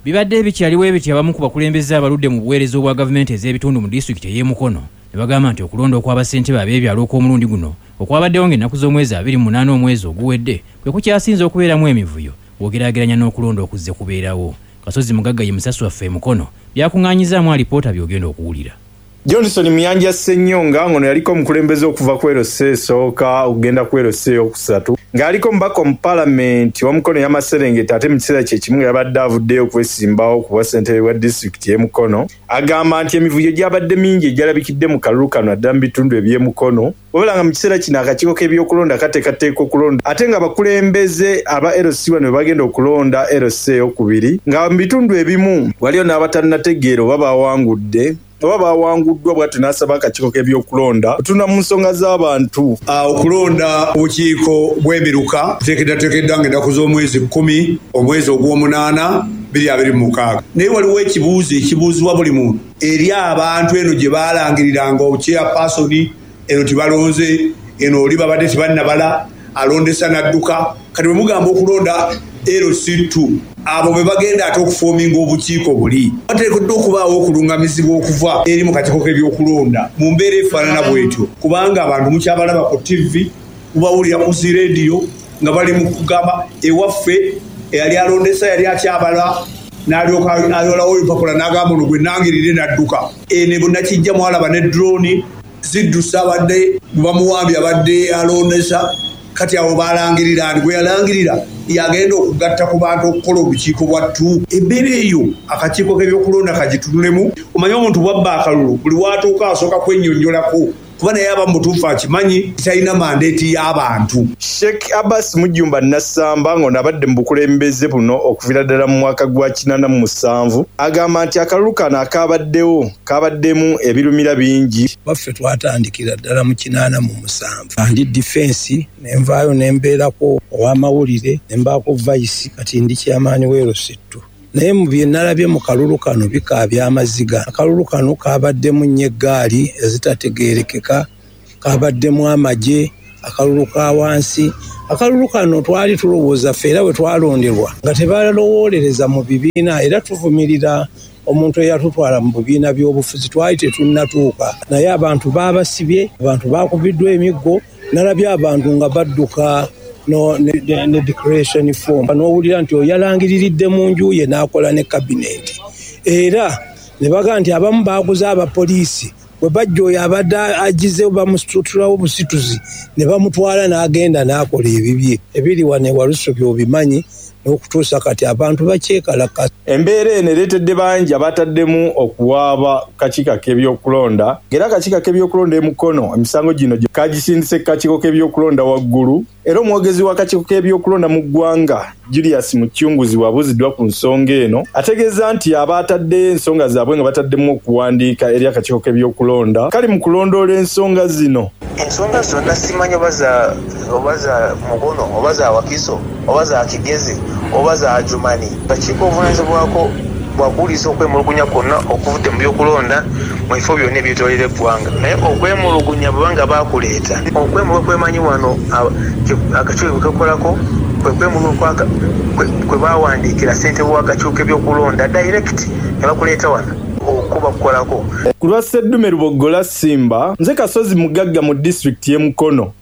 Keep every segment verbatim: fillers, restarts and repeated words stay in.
Bibadde bikyaliwo ebiti abamu ku bakulembeze abaludde mu buweereza obwa gavumenti ez'ebitundu mu disitulikiti ey'e Mukono ne bagamba nti okulonda okw'abassentebe ab'ebyalo okw'omulundi guno okwabaddewo ng'ennaku z'omwezi abiri mu munaana omwezi oguwedde kwe kukyasinze okubeeramu emivuyo bw'ogeraageranya n'okulonda okuzze kubeerawo. Kasozi Mugagga ye musasi waffe e Mukono byakuŋŋaanyizaamu alipoota by'ogenda okuwulira. Johnson Muyanja Ssennyonga ngono yaliko omukulembeze okuva ku L C esooka okugenda ku L C okusatu ng'aliko omubaka mu Paalamenti wa Mukono y'Amaserengeta ate mu kiseera kye kimu yabadde avuddeyo okwesimbawo ku bwassentebe bwa disitulikiti y'e Mukono. Agamba nti emivuyo gyabadde mingi egyalabikidde mu kalulu kano addala mu bitundu eby'e Mukono wabula nga mu kiseera kino akakiiko k'ebyokulonda kateekateeka okulonda ate nga bakulembeze aba L C bano bagenda okulonda L C okubiri nga mu bitundu ebimu waliyo n'abatannategeera oba bawangudde oba bawanguddwa bw'atyo n'asaba akakiiko k'ebyokulonda otunda mu nsonga z'abantu. Okulonda obukiiko bw'emiruka teekeddateekeddwa ng'ennaku z'omwezi kkumi omwezi ogw'omunaana biri abiri mu mukaaga. Naye waliwo ekibuuzo ekibuuzibwa buli muntu eri abantu eno gye baalangiriranga obuchairpersoni eno tibalonze eno oli babadde tebannabala alondesa n'adduka kati bwe mugamba okulonda L C two abo be bagenda ate okufoominga obukiiko buli bateekeddwa okubaawo okulungamizibwa okuva eri mu kakiiko k'ebyokulonda mu mbeera efaanana bwetyo kubanga abantu mukyabalaba ku T V mubawulira ku zi rediyo nga bali mu kugamba ewaffe eyali alondesa yali akyabala n'alyoka ayolawo olupapula n'agamba ono gwe nangirire n'adduka ene bonnakijja mwalaba ne drone ziddusa abadde bamuwambye abadde alondesa kati abo balangirira nti gwe yalangirira yagenda okugatta ku bantu okukola obukiiko bwattu. Embeera eyo akakiiko k'ebyokulonda kagitunulemu omanye omuntu bwabba akalulu buli watuuka asooka kwennyonnyolako kuba naye aba mutuufu akimanyi talina mandeeti y'abantu. Sheikh Abbas Mujumba Nassamba ng'ono abadde mu bukulembeze buno okuviira ddala mu mwaka gwa kinaana mu musanvu agamba nti akalulu kano akaabaddewo kaabaddemu ebirumira bingi. Baffe twatandikira ddala mu kinaana mu musanvu andi difensi nenvaayo nembeerako ow'amawulire nembaako vice kati ndi kyamaani w'L C two. Naye mu bye nalabye mu kalulu kano bikaabya amaziga. Akalulu kano kaabaddemu nnyo eggaali ezitategeerekeka, kaabaddemu amagye, akalulu ka wansi. Akalulu kano twali tulowooza ffe era bwe twalonderwa nga tebalowoolereza mu bibiina era tuvumirira omuntu eyatutwala mu bibiina by'obufuzi twali tetunnatuuka. Naye abantu baabasibye, abantu baakubiddwa emiggo, nalabye abantu nga badduka no ne, ne, ne declaration form n'owulira nti oyalangiriridde mu nju ye n'akola ne kabineti era ne baga nti abamu baaguza abapoliisi bwe bajja oyo abadde agize bamusitulawo busituzi ne bamutwala n'agenda n'akola ebibye ebiri wane Walusobi obimanyi n'okutuusa kati abantu bakyekalaka. Embeera eno ereetedde bangi abataddemu okuwaaba kakiiko k'ebyokulonda era akakiiko k'ebyokulonda e Mukono emisango gino kagisindise kakiiko k'ebyokulonda waggulu era omwogezi w'akakiiko k'ebyokulonda mu ggwanga Julius Mukyunguzi wabuuziddwa ku nsonga eno ategeeza nti abaatadde ensonga zaabwe nga bataddemu okuwandiika eri akakiiko k'ebyokulonda kali mu kulondoola ensonga zino. Ensonga zonna simanyi oba za oba za Mukono oba za Wakiso oba za Kigezi oba za Jumani akakiiko obuvunaanyizibwako bwakuliisa okwemulugunya kwonna okuvudde mu byokulonda mu bifo byonna ebyetoolera eggwanga naye okwemulugunya bwebanga baakuleeta okwemulugunya kwemanyi wano akakiiko kekolako kwe kwemulugunya kwe baawandiikira ssentebe w'akakiiko k'ebyokulonda direct ne bakuleeta wano okuba kukolako. Ku lwa Sseddume Luboggola Simba nze Kasozi Mugagga mu disitulikiti y'e Mukono.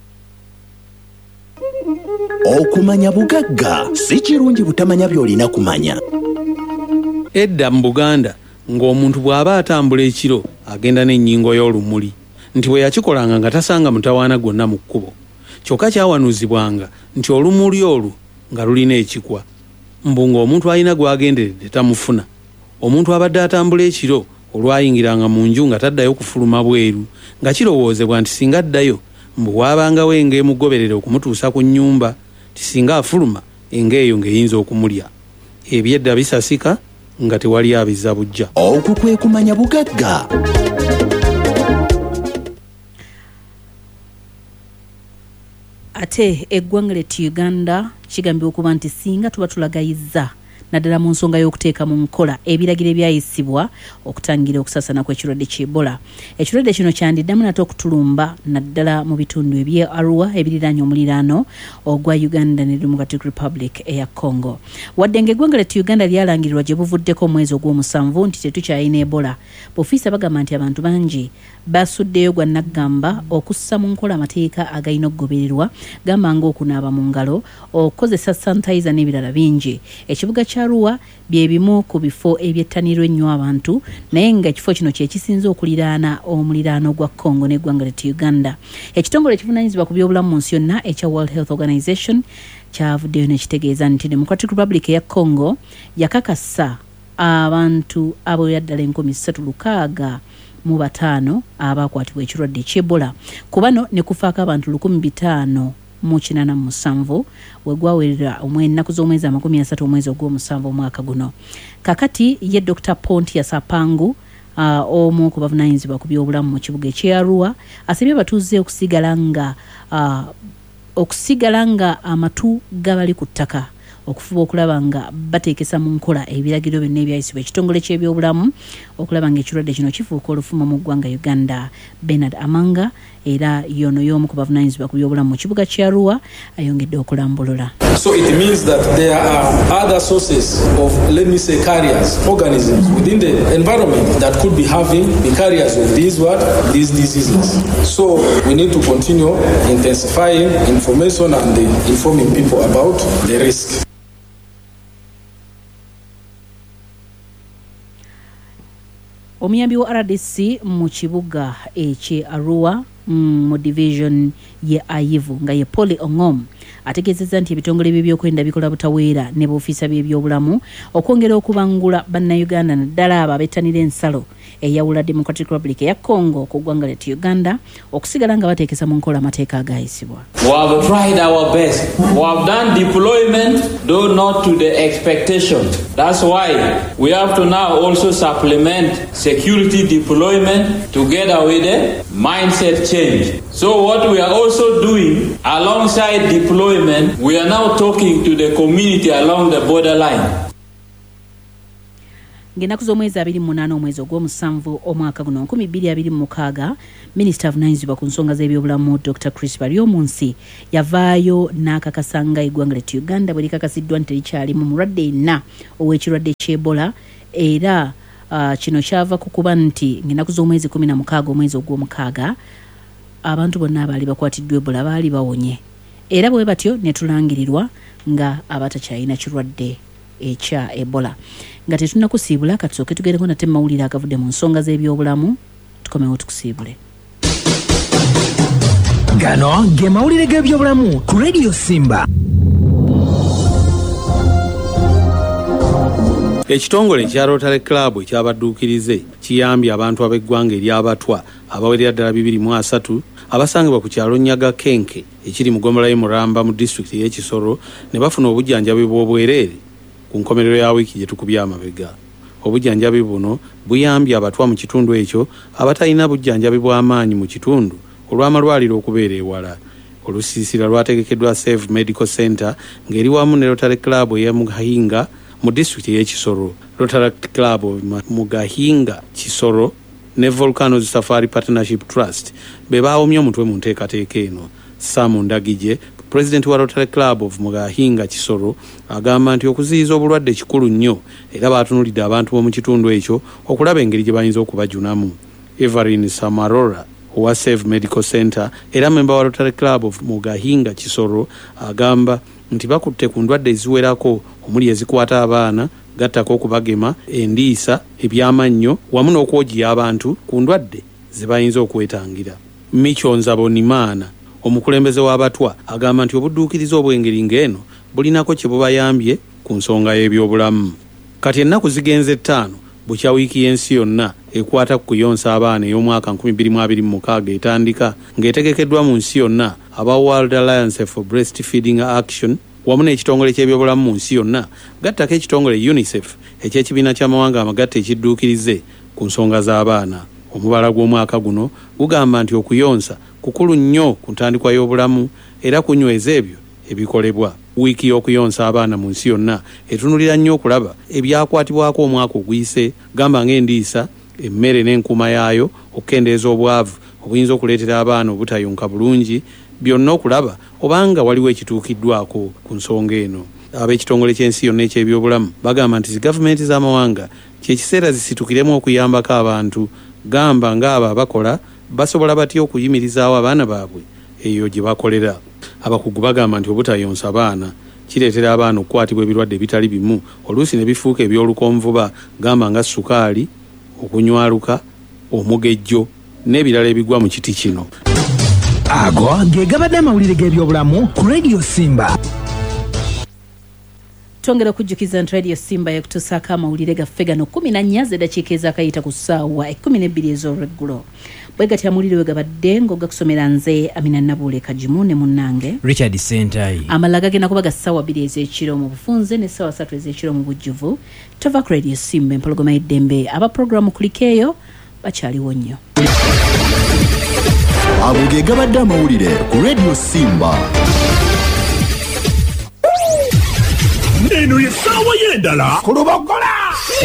Okumanya bugagga si kirungi butamanya by'olina kumanya. Edda mu Buganda ng'omuntu bw'aba atambula ekiro agenda n'ennyingo y'olumuli nti bwe yakikolanga nga tasanga mutawaana gwonna mu kkubo kyokka kyawanuuzibwanga nti olumuli olwo nga lulina ekikwa mbu ng'omuntu alina gw'agenderedde tamufuna. Omuntu abadde atambula ekiro olwayingiranga mu nju nga taddayo kufuluma bweru nga kirowoozebwa nti singa addayo mbu waabangawo enga emugoberera okumutuusa ku nnyumba ti singa afuluma enga eyo ng'eyinza okumulya. Ebyedda bisasika nga tewali abizza bujja. Okwo kwe kumanya bugagga. Ate eggwanga ly'e Uganda kigambibwa okuba nti singa tuba tulagayizza naddala mu nsonga y'okuteeka mu nkola ebiragiro ebyayisibwa okutangira okusasana kw'ekirwadde ky'Ebola. Ekirwadde kino kyandiddamu nate okutulumba naddala mu bitundu eby'e Arua ebiriraanye omuliraano ogwa Uganda ne Democratic Republic eya Congo. Wadde ng'eggwanga lyattu Uganda lyalangirirwa gye buvuddeko omwezi ogw'omusanvu nti tetukyalina Ebola, b'ofiisa bagamba nti abantu bangi basuddeyo gwa naggamba okussa mu nkola amateeka agalina okugobererwa, gamba ng'okunaaba mu ngalo, okukozesa sanitizer n'ebirala bingi. Ekibuga kya Arua bye bimu ku bifo ebyettanirwa ennyo abantu, naye nga ekifo kino kye kisinze okuliraana omuliraano gwa Congo n'eggwanga lyattu Uganda. Ekitongole ekivunaanyizibwa ku byobulamu mu nsi yonna ekya World Health Organization kyavuddeyo nekitegeeza nti Democratic Republic eya Congo yakakasa abantu aboya ddala enkumi ssatu lukaaga mu bataano abakwatibwa ekirwadde ky'Ebola. Ku bano ne kufaako abantu lukumi bitaano mu kinaana mu musanvu wegwawerera omwennaku z'omwezi amakumi asatu omwezi ogw'omusanvu omwaka guno. Kakati ye Doctor Pontius Apangu uh, omu ku bavunaanyizibwa ku byobulamu mu kibuga eky'e Arua asabye abatuuze okusigala nga uh, okusigala nga amatu gabali ku ttaka okufuba okulaba nga bateekesa mu nkola ebiragiro byonna ebyayisibwa ekitongole ky'ebyobulamu okulaba nga ekirwadde kino kifuuka olufumo mu ggwanga Uganda. Bernard Amanga era yono y'omu ku bavunaanyizibwa ku byobulamu mu kibuga kya Arua ayongedde okulambulula. So it means that there are other sources of, let me say, carriers, organisms within the environment that could be having the carriers of these what these diseases. So we need to continue intensifying information and informing people about the risk. Omuyambi wa R D C mu kibuga eky'e Arua mm, mu division ye Ayivu nga ye Poli Ongom ategeezezza nti ebitongole by'ebyokwenda bikola butaweera ne b'ofiisa by'ebyobulamu okwongera okubangula bannayuganda naddala abo abettanira ensalo eyawula Democratic Republic eya Congo ku ggwanga lyattu Uganda okusigala nga bateekesa mu nkola amateeka agayisibwa. We have tried our best. We have done deployment, though not to the expectation. That's why we have to now also supplement security deployment together with the mindset change. So what we are also doing alongside deployment, we are now talking to the community along the borderline. Ng'ennaku z'omwezi abiri mu munaana omwezi ogw'omusanvu omwaka guno nkumi bbiri abiri mu mukaaga, minisita avunaanyizibwa ku nsonga z'ebyobulamu Doctor Chris Baryomunsi yavaayo n'akakasa nga eggwanga lyattu Uganda bwe likakasiddwa nti likyalimu mulwadde yenna ow'ekirwadde ky'Ebola era uh, kino kyava ku kuba nti ng'ennaku z'omwezi kumi na mukaaga omwezi ogw'omukaaga abantu bonna abaali bakwatiddwa Ebola baali bawonye era bwe batyo ne tulangirirwa nga abatakyalina kirwadde ekya Ebola. Nga tetunnakusiibula katusooke tugereko nate mawulire agavudde mu nsonga z'ebyobulamu tukomewo tukusiibule. Gano ge mawulire g'ebyobulamu ku Radio Simba. Ekitongole ekya Rotary Club ekyabadduukirize kiyambye abantu ab'eggwanga ery'abatwa abawerera ddala bibiri mu asatu abasangibwa ku kyalo Nyaga Kenke ekiri mu Ggomola y'e Muramba mu disitulikiti y'e Kisoro ne bafuna obujjanjabi bw'obwereere ku nkomerero ya wiiki gye tukubye amabega. Obujjanjabi buno buyambye abatwa mu kitundu ekyo abatalina bujjanjabi bw'amaanyi mu kitundu olw'amalwaliro okubeera ewala. Olusiisira lwategekeddwa Save Medical Center ng'eri wamu ne Rotary Club eya Mugahinga mu disitulikiti y'e Kisoro. Rotary Club Mugahinga Kisoro ne Volcanoes Safari Partnership Trust be baawomye omutwe mu nteekateeka eno. Sam Ndagije, President wa Rotary Club of Mugahinga Kisoro, agamba nti okuziyiza obulwadde kikulu nnyo era baatunulidde abantu b'omu kitundu ekyo okulaba engeri gye bayinza okubajunamu. Everine Samarora owa Save Medical Center era memba wa Rotary Club of Mugahinga Kisoro agamba nti bakutte ku ndwadde eziwerako omuli ezikwata abaana, gattako okubagema, endiisa, ebyamannyo wamu n'okwogiya abantu ku ndwadde ze bayinza okwetangira. Michonza Bonimaana omukulembeze w'abatwa agamba nti obudduukiriza obw'engeri ng'eno bulinako kye bubayambye ku nsonga y'ebyobulamu. Kati ennaku zigenze ttaano bukya wiiki y'ensi yonna ekwata ku kuyonsa abaana ey'omwaka nkumi bbiri mu abiri mu mukaaga etandika ng'etegekeddwa mu nsi yonna aba World Alliance for Breastfeeding Action wamu n'ekitongole ky'ebyobulamu mu nsi yonna gattako ekitongole UNICEF eky'ekibiina ky'amawanga amagatte ekidduukirize ku nsonga z'abaana. Omubala gw'omwaka guno gugamba nti okuyonsa kukulu nnyo ku ntandikwa y'obulamu era kunyweza ebyo ebikolebwa. wiiki y'okuyonsa abaana mu nsi yonna etunulira nnyo okulaba ebyakwatibwako omwaka oguyise gamba ng'endiisa, emmere n'enkuuma yaayo, okukendeeza obwavu obuyinza okuleetera abaana obutayonka bulungi, byonna okulaba obanga waliwo ekituukiddwako ku nsonga eno. Ab'ekitongole ky'ensi yonna eky'ebyobulamu bagamba nti zi gavumenti z'amawanga kyekiseera zisitukiremu okuyambako abantu, gamba ng'abo abakola basobola batya okuyimirizaawo abaana baabwe eyo gye bakolera. Abakugu bagamba nti obutayonsa baana kireetera abaana okukwatibwa ebirwadde ebitali bimu, oluusi ne bifuuka ebyolukonvuba, gamba nga sukaali, okunywaluka, omugejjo n'ebirala ebigwa mu kiti kino. Ago ge gabadde amawulire g'ebyobulamu ku Radio Simba. Twongera okujjukiza nti Radio Simba yakutusaako amawulire gaffe gano kumi na nnya z'eddakiika ez'akayita ku ssaawa ekkumi n'ebbiri ez'olweggulo. Bwe gati amawulire we gabadde ng'ogakusomera nze Amina Nabuule Kajimu ne munnange Richard Sentayi. Amalala gagenda kuba ga ssaawa bbiri ez'ekiro mu bufunze ne ssaawa ssatu ez'ekiro mu bujjuvu. Tova ku Radio Simba empologoma y'eddembe. Aba pulogulaamu kuliko eyo bakyaliwo nnyo. Ago ge gabadde amawulire ku Radio Simba. Eno ye ssaawa y'endala ku Lubogola.